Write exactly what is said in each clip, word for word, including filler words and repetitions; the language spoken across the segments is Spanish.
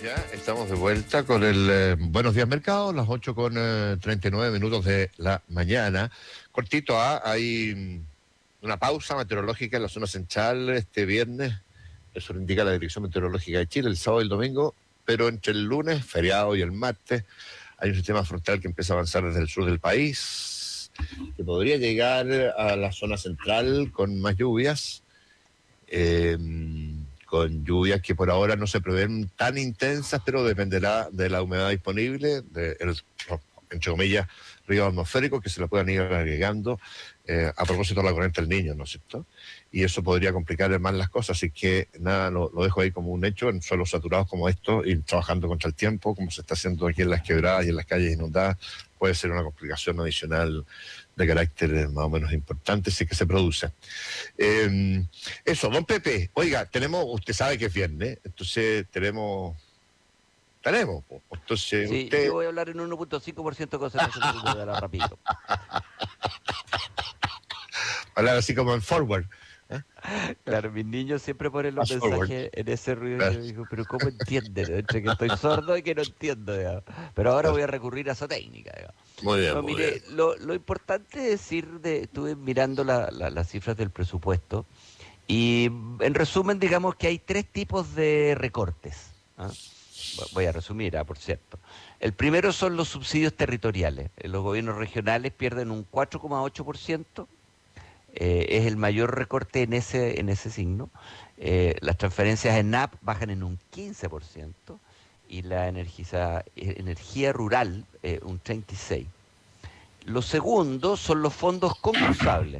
Ya estamos de vuelta con el eh, Buenos Días Mercado, las ocho con eh, treinta y nueve minutos de la mañana. Cortito, ¿ah? Hay mm, una pausa meteorológica en la zona central este viernes, eso lo indica la Dirección Meteorológica de Chile, el sábado y el domingo, pero entre el lunes, feriado, y el martes hay un sistema frontal que empieza a avanzar desde el sur del país, que podría llegar a la zona central con más lluvias. Eh, con lluvias que por ahora no se prevén tan intensas, pero dependerá de la humedad disponible, de el, entre comillas, ríos atmosféricos que se le puedan ir agregando eh, a propósito de la corriente del Niño, ¿no es cierto? Y eso podría complicar más las cosas, así que nada, lo, lo dejo ahí como un hecho, en suelos saturados como estos, y trabajando contra el tiempo, como se está haciendo aquí en las quebradas y en las calles inundadas, puede ser una complicación adicional de carácter más o menos importante si es que se produce. Eh, eso, don Pepe, oiga, tenemos, usted sabe que es viernes, entonces tenemos, tenemos, pues, entonces Sí, usted... yo voy a hablar en uno punto cinco por ciento de concentración, no se preocupe, hablar rapidito. Hablar así como en forward. ¿eh? Claro, mis niños siempre ponen los Fast forward. mensajes en ese ruido y Eh, yo digo, pero ¿cómo entienden? Entre que estoy sordo y que no entiendo, digamos. Pero ahora voy a recurrir a esa técnica, digamos. Muy bien, No, muy bien. mire, lo, lo importante es decir, de, estuve mirando la- la- las cifras del presupuesto y en resumen digamos que hay tres tipos de recortes. ¿Ah? Vo- Voy a resumir, ah, por cierto. El primero son los subsidios territoriales. Eh, Los gobiernos regionales pierden un cuatro coma ocho por ciento, eh, es el mayor recorte en ese, en ese signo. Eh, las transferencias en A P bajan en un quince por ciento y la energiza- eh, energía rural eh, un treinta y seis por ciento. Lo segundo son los fondos concursables.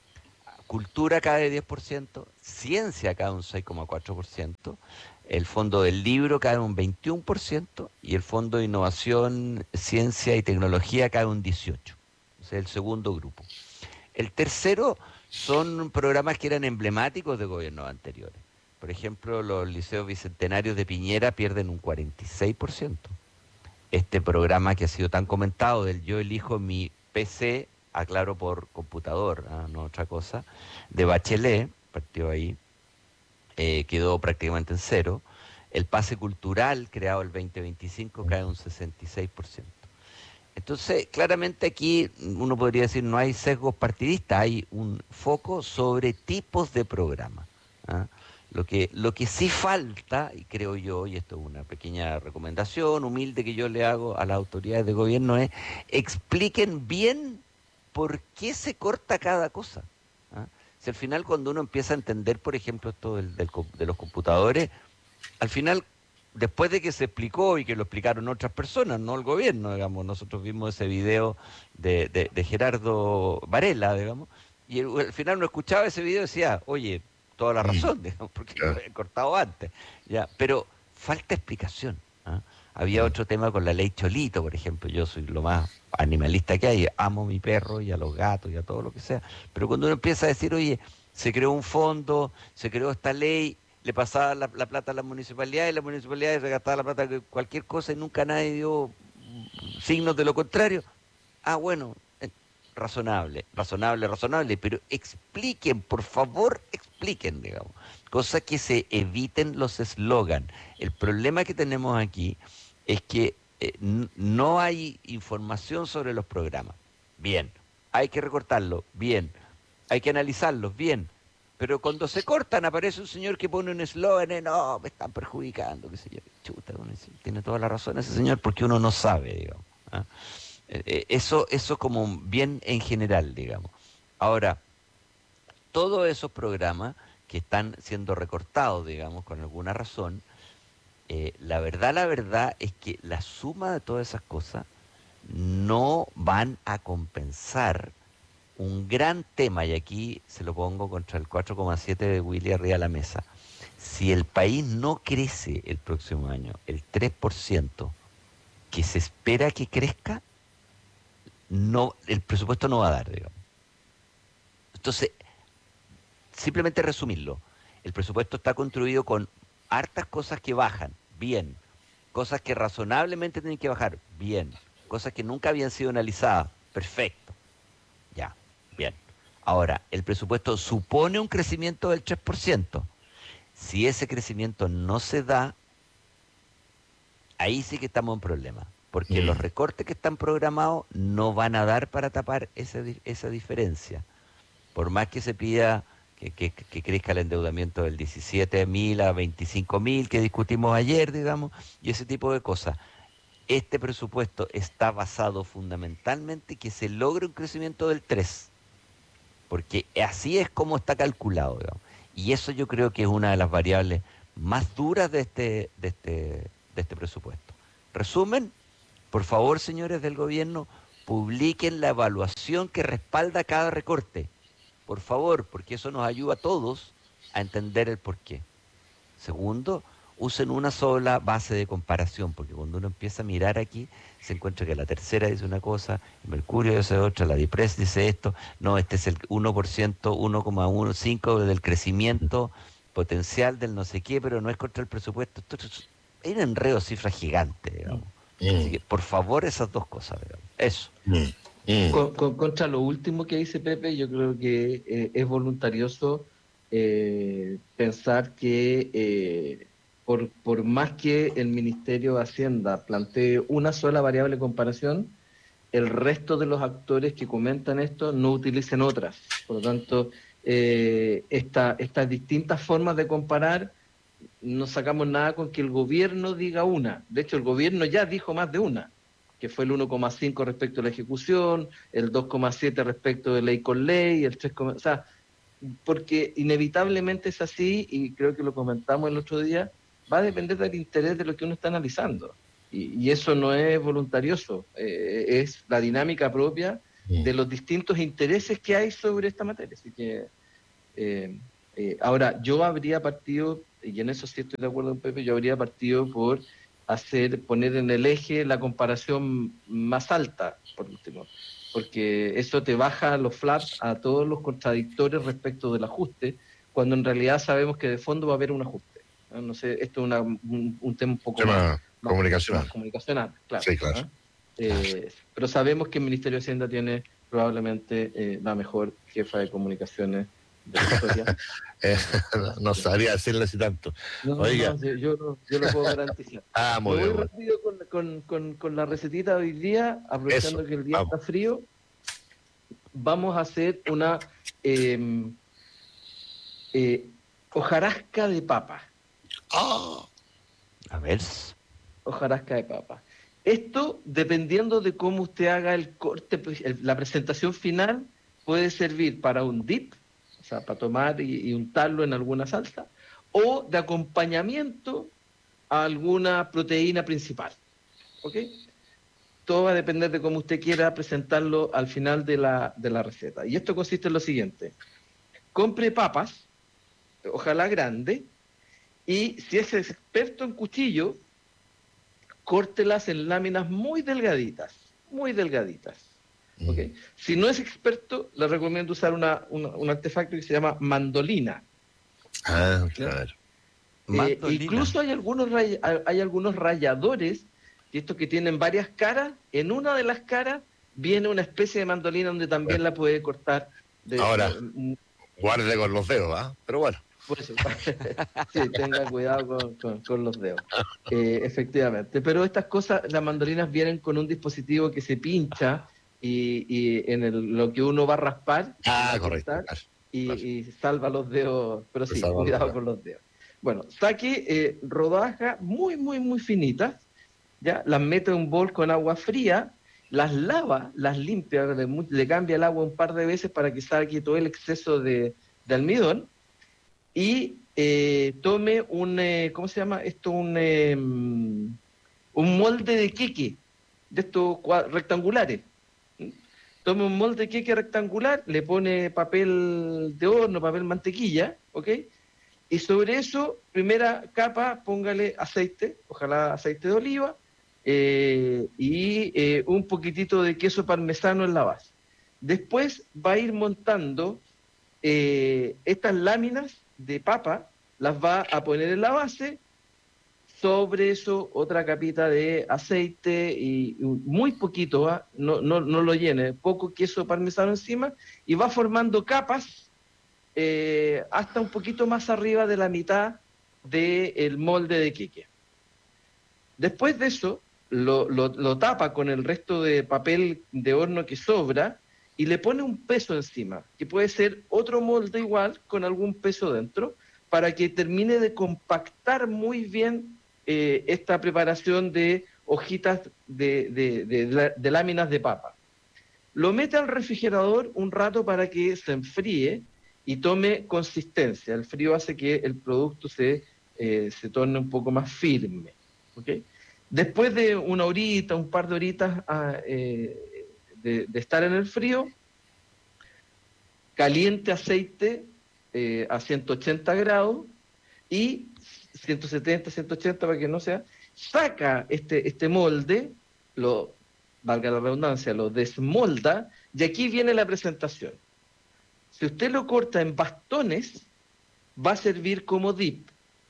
Cultura cae diez por ciento, ciencia cae un seis coma cuatro por ciento, el fondo del libro cae un veintiuno por ciento y el fondo de innovación, ciencia y tecnología cae un dieciocho por ciento. Ese es el segundo grupo. El tercero son programas que eran emblemáticos de gobiernos anteriores. Por ejemplo, los liceos bicentenarios de Piñera pierden un cuarenta y seis por ciento. Este programa que ha sido tan comentado del yo elijo mi P C, aclaro por computador, ¿ah? No otra cosa, de Bachelet, partió ahí, eh, quedó prácticamente en cero. El pase cultural creado el veinte veinticinco cae un sesenta y seis por ciento. Entonces, claramente aquí uno podría decir no hay sesgos partidistas, hay un foco sobre tipos de programas. ¿Ah? Lo que, lo que sí falta, y creo yo, y esto es una pequeña recomendación humilde que yo le hago a las autoridades de gobierno, es expliquen bien por qué se corta cada cosa. ¿Ah? Si al final cuando uno empieza a entender, por ejemplo, esto del, del com- de los computadores, al final, después de que se explicó y que lo explicaron otras personas, no el gobierno, digamos, nosotros vimos ese video de, de- de Gerardo Varela, digamos, y el- al final uno escuchaba ese video y decía, oye, toda la Mm, razón, digamos, porque lo ya, habían cortado antes, ya, pero falta explicación. ¿Ah? Había mm, otro tema con la ley Cholito, por ejemplo, yo soy lo más animalista que hay, amo a mi perro y a los gatos y a todo lo que sea, pero cuando uno empieza a decir, oye, se creó un fondo, se creó esta ley, le pasaba la, la plata a las municipalidades, y las municipalidades se gastaban la plata en cualquier cosa y nunca nadie dio mm, signos de lo contrario. Ah, bueno, eh, razonable, razonable, razonable, pero expliquen, por favor, expliquen, digamos. Cosa que se eviten los eslogan. El problema que tenemos aquí es que eh, n- no hay información sobre los programas. Bien, hay que recortarlo, bien, hay que analizarlos, bien. Pero cuando se cortan aparece un señor que pone un eslogan, eh, no, me están perjudicando, qué sé yo. Chuta, uno dice, tiene toda la razón ese señor porque uno no sabe, digamos. ¿Ah? Eh, eh, Eso, eso como bien en general, digamos. Ahora, todos esos programas que están siendo recortados, digamos, con alguna razón, eh, la verdad, la verdad es que la suma de todas esas cosas no van a compensar un gran tema, y aquí se lo pongo contra el cuatro coma siete de Willy arriba de la mesa. Si el país no crece el próximo año el tres por ciento que se espera que crezca, no, el presupuesto no va a dar, digamos. Entonces, simplemente resumirlo, el presupuesto está construido con hartas cosas que bajan, bien, cosas que razonablemente tienen que bajar, bien, cosas que nunca habían sido analizadas, perfecto, ya, bien. Ahora, el presupuesto supone un crecimiento del tres por ciento. Si ese crecimiento no se da, ahí sí que estamos en problema, porque Mm. los recortes que están programados no van a dar para tapar esa, di- esa diferencia. Por más que se pida que, que- que crezca el endeudamiento del diecisiete mil a veinticinco mil que discutimos ayer, digamos, y ese tipo de cosas. Este presupuesto está basado fundamentalmente que se logre un crecimiento del tres, porque así es como está calculado, digamos. Y eso yo creo que es una de las variables más duras de este, de este, de este presupuesto. Resumen, por favor, señores del gobierno, publiquen la evaluación que respalda cada recorte. Por favor, porque eso nos ayuda a todos a entender el porqué. Segundo, usen una sola base de comparación, porque cuando uno empieza a mirar aquí, se encuentra que la tercera dice una cosa, el Mercurio dice otra, la DIPRES dice esto, no, este es el uno por ciento, uno coma cinco por ciento del crecimiento potencial del no sé qué, pero no es contra el presupuesto. Esto es hay un enredo de cifras gigante, digamos. Así Mm. que, por favor, esas dos cosas, digamos. Eso. Mm. Mm. Con, con- contra lo último que dice Pepe, yo creo que eh, es voluntarioso eh, pensar que eh, por, por más que el Ministerio de Hacienda plantee una sola variable de comparación, el resto de los actores que comentan esto no utilicen otras. Por lo tanto, eh, esta- estas distintas formas de comparar, no sacamos nada con que el gobierno diga una. De hecho, el gobierno ya dijo más de una, que fue el uno coma cinco respecto a la ejecución, el dos coma siete respecto de ley con ley, el tres, o sea, porque inevitablemente es así, y creo que lo comentamos el otro día, va a depender del interés de lo que uno está analizando. Y, y eso no es voluntarioso, eh, es la dinámica propia de los distintos intereses que hay sobre esta materia. Así que, eh, eh, ahora, yo habría partido, y en eso sí estoy de acuerdo con Pepe, yo habría partido por hacer, poner en el eje la comparación más alta, por último, porque eso te baja los flaps a todos los contradictores respecto del ajuste, cuando en realidad sabemos que de fondo va a haber un ajuste. ¿No? No sé, esto es una, un, un tema un poco más, Tema más, comunicacional. más comunicacional, claro. Sí, claro. ¿Ah? Eh, pero sabemos que el Ministerio de Hacienda tiene probablemente eh, la mejor jefa de comunicaciones de la historia. Eh, Así no que- sabría decirle si tanto. no, Oiga, no, sí, yo, lo- yo lo puedo garantizar. ah, Me muy voy bien, muy bien. rápido con, con, con, con la recetita de hoy día, Eso, aprovechando que el día vamos. está frío. Vamos a hacer una eh, eh, hojarasca de papa. Ah, A ver. Hojarasca de papa. Esto, dependiendo de cómo usted haga el corte, pues, el- la presentación final, puede servir para un dip, o sea, para tomar y, y untarlo en alguna salsa, o de acompañamiento a alguna proteína principal. ¿Ok? Todo va a depender de cómo usted quiera presentarlo al final de la, de la receta. Y esto consiste en lo siguiente. Compre papas, ojalá grande, y si es experto en cuchillo, córtelas en láminas muy delgaditas, muy delgaditas. ¿Ok? mm. Si no es experto, le recomiendo usar una, una- un artefacto que se llama mandolina. Ah, ¿Ya? claro. Eh, Mandolina. incluso hay algunos, ray- hay hay algunos ralladores, y estos que tienen varias caras, en una de las caras viene una especie de mandolina donde también Bueno, la puede cortar. De, ahora, de- guarde con los dedos, ¿ah? Pero bueno. por eso, sí, tenga cuidado con, con- con los dedos. Eh, efectivamente. Pero estas cosas, las mandolinas vienen con un dispositivo que se pincha y, y en el- lo que uno va a raspar, va Ah, a correcto, cortar claro. y, Claro. y salva los dedos. Pero Se sí, salva los cuidado dedos. con los dedos. Bueno, saque eh, rodajas muy, muy, muy finitas, ¿ya? Las mete en un bol con agua fría, las lava, las limpia, le, mu- le cambia el agua un par de veces para que saque todo el exceso de, de almidón y eh, tome un, eh, ¿cómo se llama esto? Un, eh, un molde de queque, de estos cua- rectangulares. ¿Mm? Tome un molde de queque rectangular, le pone papel de horno, papel mantequilla, ¿ok? Y sobre eso, primera capa, póngale aceite, ojalá aceite de oliva, eh, y eh, un poquitito de queso parmesano en la base. Después va a ir montando eh, estas láminas de papa, las va a poner en la base, sobre eso otra capita de aceite y, y muy poquito, ¿ah? no, no, no lo llene, poco queso parmesano encima, y va formando capas eh, hasta un poquito más arriba de la mitad del molde de queque. Después de eso, lo, lo, lo tapa con el resto de papel de horno que sobra y le pone un peso encima, que puede ser otro molde igual con algún peso dentro, para que termine de compactar muy bien eh, esta preparación de hojitas de, de, de, de, de láminas de papa. Lo mete al refrigerador un rato para que se enfríe y tome consistencia. El frío hace que el producto se, eh, se torne un poco más firme. ¿Okay? Después de una horita, un par de horitas ah, eh, de, de estar en el frío, caliente aceite eh, a ciento ochenta grados y ciento setenta, ciento ochenta para que no sea, saca este, este molde, lo, valga la redundancia, lo desmolda, y aquí viene la presentación. Si usted lo corta en bastones, va a servir como dip.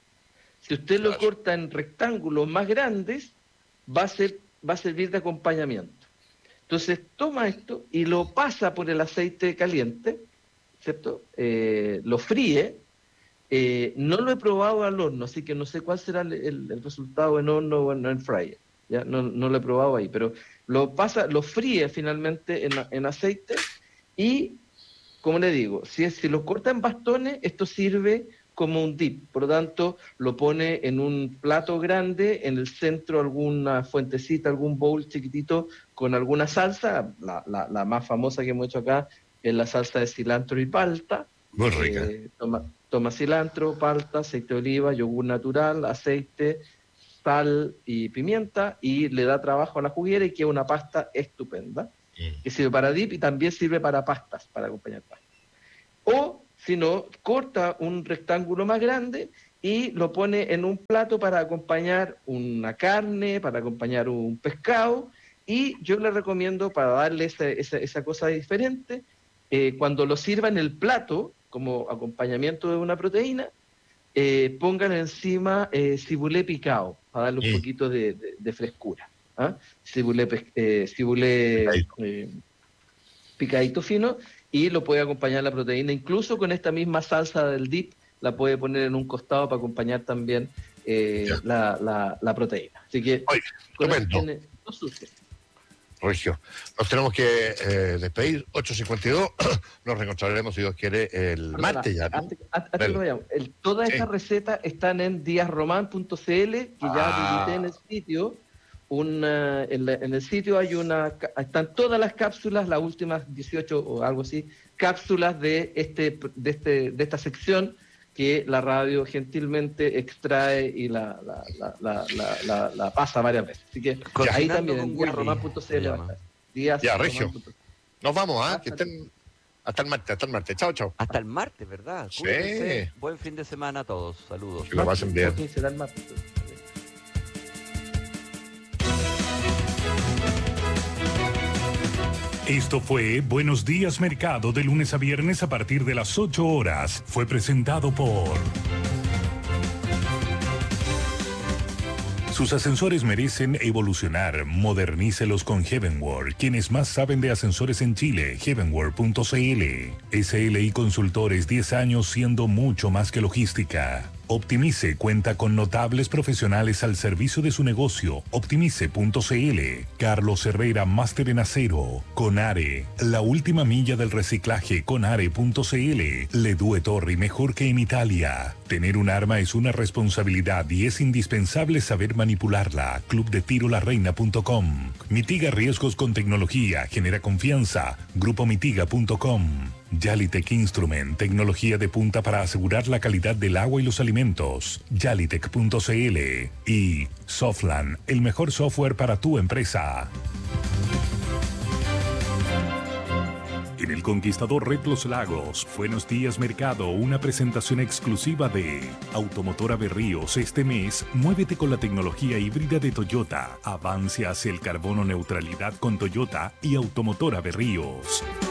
Si usted lo corta en rectángulos más grandes, va a, ser, va a servir de acompañamiento. Entonces toma esto y lo pasa por el aceite caliente, ¿cierto? Eh, lo fríe. Eh, no lo he probado al horno, así que no sé cuál será el, el, el resultado en horno o en, en fryer. ¿Ya? No, no lo he probado ahí, pero lo pasa, lo fríe finalmente en, en aceite y, como le digo, si, si lo corta en bastones, esto sirve como un dip. Por lo tanto, lo pone en un plato grande, en el centro alguna fuentecita, algún bowl chiquitito con alguna salsa. La, la, la más famosa que hemos hecho acá es la salsa de cilantro y palta. Muy rica. Eh, toma, toma cilantro, palta, aceite de oliva, yogur natural, aceite, sal y pimienta, y le da trabajo a la juguera y queda una pasta estupenda, mm. que sirve para dip y también sirve para pastas, para acompañar pastas. O, si no, corta un rectángulo más grande y lo pone en un plato para acompañar una carne, para acompañar un pescado, y yo le recomiendo, para darle esa, esa, esa cosa diferente, eh, cuando lo sirva en el plato, como acompañamiento de una proteína, eh, pongan encima eh, cibulé picado, para darle un sí. poquito de, de, de frescura. ¿Ah? Cibulé, eh, cibulé eh, picadito fino, y lo puede acompañar la proteína, incluso con esta misma salsa del dip, la puede poner en un costado para acompañar también eh, la, la, la proteína. Así que, Oye, con eso tiene dos sucios. Regio, nos tenemos que eh, despedir, ocho cincuenta y dos, nos reencontraremos, si Dios quiere, el Perdona, martes ya, ¿no? Antes, antes que vayamos, el, todas sí. estas recetas están en diasroman punto c l, que ah. ya visité en el sitio. Una, en, la, en el sitio hay una, están todas las cápsulas, las últimas dieciocho o algo así, cápsulas de, este, de, este, de esta sección que la radio gentilmente extrae y la, la, la, la, la, la, la pasa varias veces. Así que ya, ahí también en diasroman punto c l. Ya, Regio. Nos vamos, ¿ah? ¿eh? Que estén hasta el martes, hasta el martes. Chao, chao. Hasta el martes, ¿verdad? Sí. Cuídense. Buen fin de semana a todos. Saludos. Que lo pasen bien. Sí, será el martes. Esto fue Buenos Días Mercado, de lunes a viernes a partir de las ocho horas. Fue presentado por... Sus ascensores merecen evolucionar. Modernícelos con Heavenworld, quienes más saben de ascensores en Chile. heavenworld punto c l. S L I Consultores, diez años siendo mucho más que logística. Optimice cuenta con notables profesionales al servicio de su negocio. Optimice punto c l. Carlos Herrera, máster en acero. Conare, la última milla del reciclaje. Conare punto c l. Le Due Torri, mejor que en Italia. Tener un arma es una responsabilidad y es indispensable saber manipularla. club de tiro la reina punto com. Mitiga riesgos con tecnología, genera confianza. grupo mitiga punto com. Yalitech Instrument, tecnología de punta para asegurar la calidad del agua y los alimentos. Yalitech punto c l. Y Softland, el mejor software para tu empresa. En el Conquistador Red Los Lagos, Buenos Días Mercado, una presentación exclusiva de Automotora Berríos. Este mes, muévete con la tecnología híbrida de Toyota. Avance hacia el carbono neutralidad con Toyota y Automotora Berríos.